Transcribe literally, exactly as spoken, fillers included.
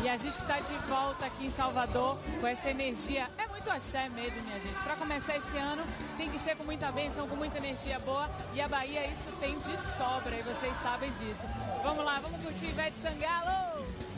E a gente está de volta aqui em Salvador com essa energia. É muito axé mesmo, minha gente. Para começar esse ano, tem que ser com muita bênção, com muita energia boa. E a Bahia isso tem de sobra, e vocês sabem disso. Vamos lá, vamos curtir Ivete Sangalo!